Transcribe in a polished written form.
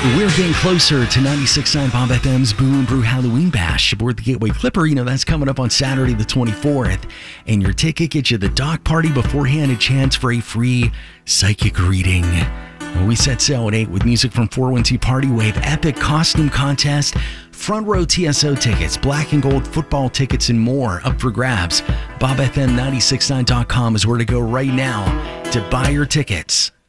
We're getting closer to 96.9 Bob FM's Boo and Brew Halloween Bash aboard the Gateway Clipper. You know, that's coming up on Saturday the 24th. And your ticket gets you the dock party beforehand, a chance for a free psychic reading. Well, we set sail at 8 with music from 412 Party Wave, epic costume contest, front row TSO tickets, black and gold football tickets, and more up for grabs. BobFM969.com is where to go right now to buy your tickets.